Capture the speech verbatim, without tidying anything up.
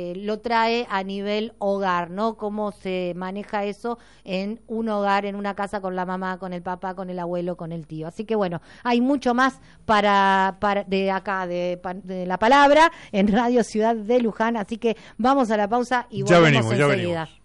eh, lo trae a nivel hogar, ¿no? Cómo se maneja eso en un hogar, en una casa con la mamá, con el papá, con el abuelo, con el tío. Así que bueno, hay mucho más para, para de acá, de, de La Palabra, en Radio Ciudad de Luján. Así que vamos a la pausa y ya volvemos venimos, ya enseguida. venimos.